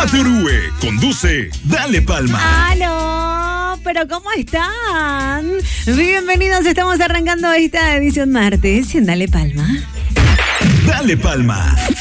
Turúe. Conduce Dale Palma. ¡Aló! ¿Pero cómo están? Bienvenidos, estamos arrancando esta edición martes en Dale Palma. Dale Palma.